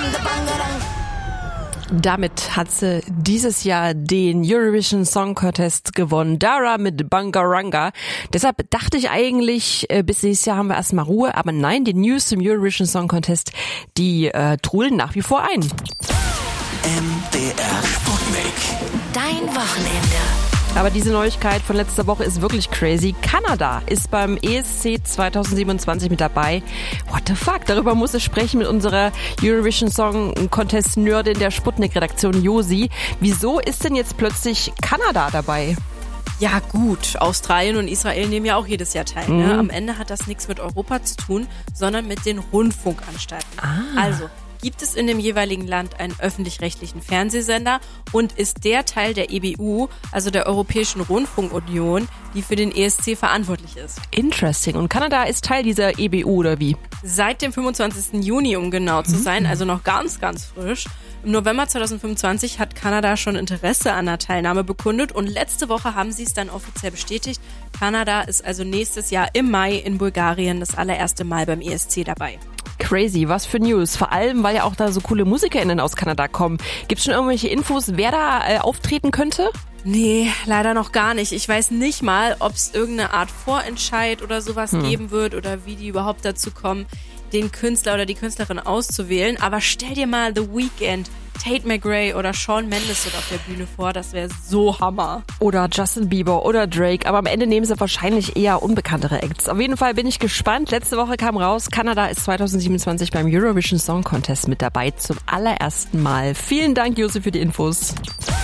Damit hat sie dieses Jahr den Eurovision Song Contest gewonnen. Dara mit Bangaranga. Deshalb dachte ich eigentlich, bis dieses Jahr haben wir erstmal Ruhe. Aber nein, die News zum Eurovision Song Contest, die trudeln nach wie vor ein. MDR Sputnik. Dein Wochenende. Aber diese Neuigkeit von letzter Woche ist wirklich crazy. Kanada ist beim ESC 2027 mit dabei. What the fuck? Darüber muss ich sprechen mit unserer Eurovision Song Contest Nerdin der Sputnik-Redaktion Josi. Wieso ist denn jetzt plötzlich Kanada dabei? Ja gut, Australien und Israel nehmen ja auch jedes Jahr teil. Ne? Am Ende hat das nichts mit Europa zu tun, sondern mit den Rundfunkanstalten. Also gibt es in dem jeweiligen Land einen öffentlich-rechtlichen Fernsehsender und ist der Teil der EBU, also der Europäischen Rundfunkunion, die für den ESC verantwortlich ist. Interesting. Und Kanada ist Teil dieser EBU oder wie? Seit dem 25. Juni, um genau zu sein, also noch ganz, ganz frisch. Im November 2025 hat Kanada schon Interesse an der Teilnahme bekundet und letzte Woche haben sie es dann offiziell bestätigt. Kanada ist also nächstes Jahr im Mai in Bulgarien das allererste Mal beim ESC dabei. Crazy, was für News. Vor allem, weil ja auch da so coole MusikerInnen aus Kanada kommen. Gibt's schon irgendwelche Infos, wer da auftreten könnte? Nee, leider noch gar nicht. Ich weiß nicht mal, ob es irgendeine Art Vorentscheid oder sowas geben wird oder wie die überhaupt dazu kommen, den Künstler oder die Künstlerin auszuwählen. Aber stell dir mal The Weeknd, Tate McRae oder Shawn Mendes auf der Bühne vor. Das wäre so Hammer. Oder Justin Bieber oder Drake. Aber am Ende nehmen sie wahrscheinlich eher unbekanntere Acts. Auf jeden Fall bin ich gespannt. Letzte Woche kam raus, Kanada ist 2027 beim Eurovision Song Contest mit dabei. Zum allerersten Mal. Vielen Dank, Josi, für die Infos.